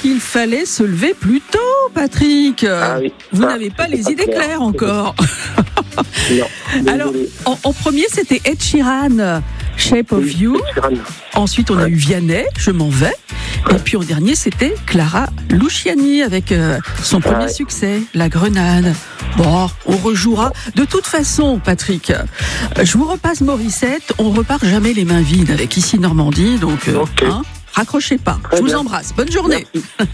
qu'il fallait se lever plus tôt, Patrick. Ah oui. Vous n'avez pas les idées claires encore. Non. Alors, en premier, c'était Ed Sheeran, Shape of You. Ensuite, on a eu Vianney, Je m'en vais. Et puis, en dernier, c'était Clara Luciani avec son premier succès, La Grenade. Bon, on rejouera. De toute façon, Patrick, je vous repasse Morissette. On repart jamais les mains vides avec Ici Normandie. Donc, raccrochez pas. Très je vous bien. embrasse. Bonne journée.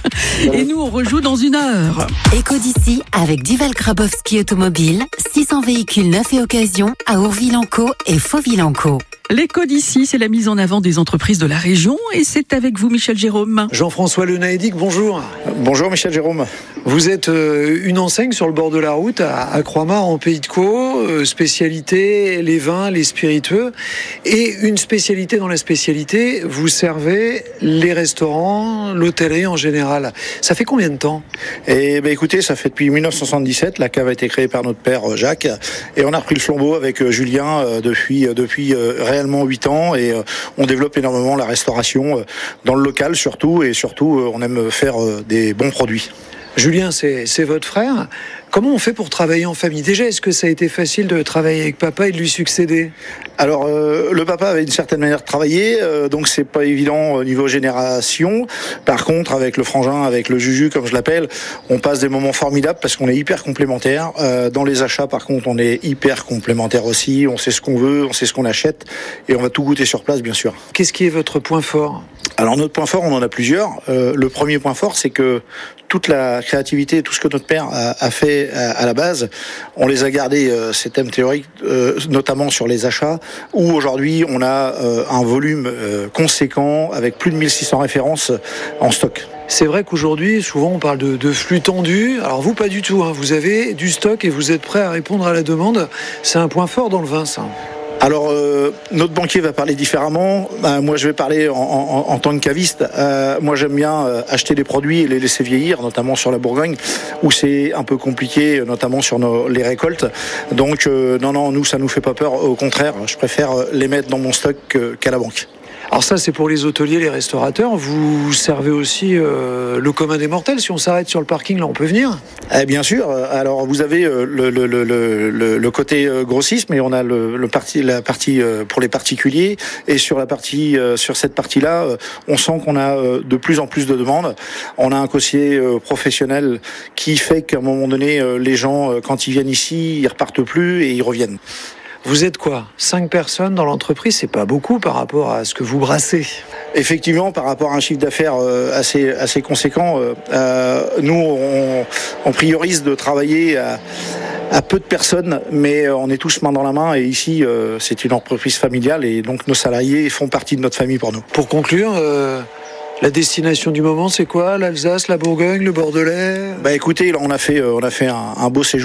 Et nous, on rejoue dans 1 heure. Éco d'ici avec Duval Grabowski Automobile, 600 véhicules neufs et occasion à Ourville-en-Caux et Fauville-en-Caux. L'écho d'ici, c'est la mise en avant des entreprises de la région et c'est avec vous, Michel Jérôme. Jean-François Lenaédic, bonjour. Bonjour Michel Jérôme. Vous êtes une enseigne sur le bord de la route à Croix-Mare en Pays de Caux, spécialité les vins, les spiritueux et une spécialité dans la spécialité, vous servez les restaurants, l'hôtellerie en général. Ça fait combien de temps ? Eh ben écoutez, ça fait depuis 1977, la cave a été créée par notre père Jacques et on a repris le flambeau avec Julien depuis réellement 8 ans et on développe énormément la restauration dans le local surtout et surtout on aime faire des bons produits. Julien, c'est votre frère. Comment on fait pour travailler en famille ? Déjà, est-ce que ça a été facile de travailler avec papa et de lui succéder ? Alors, le papa avait une certaine manière de travailler, donc c'est pas évident au niveau génération. Par contre, avec le frangin, avec le Juju, comme je l'appelle, on passe des moments formidables parce qu'on est hyper complémentaires. Dans les achats, par contre, on est hyper complémentaires aussi. On sait ce qu'on veut, on sait ce qu'on achète et on va tout goûter sur place, bien sûr. Qu'est-ce qui est votre point fort ? Alors, notre point fort, on en a plusieurs. Le premier point fort, c'est que toute la créativité, tout ce que notre père a fait à la base, on les a gardés, ces thèmes théoriques, notamment sur les achats, où aujourd'hui on a un volume conséquent avec plus de 1600 références en stock. C'est vrai qu'aujourd'hui, souvent on parle de flux tendu. Alors vous, pas du tout. Vous avez du stock et vous êtes prêt à répondre à la demande. C'est un point fort dans le vin, ça. Alors, notre banquier va parler différemment. Moi, je vais parler en tant que caviste. Moi, j'aime bien acheter des produits et les laisser vieillir, notamment sur la Bourgogne, où c'est un peu compliqué, notamment sur les récoltes. Donc, non, nous, ça nous fait pas peur. Au contraire, je préfère les mettre dans mon stock qu'à la banque. Alors ça, c'est pour les hôteliers, les restaurateurs. Vous servez aussi le commun des mortels. Si on s'arrête sur le parking, là, on peut venir ? Bien sûr. Alors, vous avez le côté grossisme, et on a la partie pour les particuliers. Et sur cette partie-là, on sent qu'on a de plus en plus de demandes. On a un cossier professionnel qui fait qu'à un moment donné, les gens, quand ils viennent ici, ils repartent plus et ils reviennent. Vous êtes quoi ? 5 personnes dans l'entreprise, c'est pas beaucoup par rapport à ce que vous brassez. Effectivement, par rapport à un chiffre d'affaires assez conséquent, nous on priorise de travailler à peu de personnes, mais on est tous main dans la main et ici c'est une entreprise familiale et donc nos salariés font partie de notre famille pour nous. Pour conclure, la destination du moment, c'est quoi ? L'Alsace, la Bourgogne, le Bordelais ? Écoutez, là on a fait un beau séjour.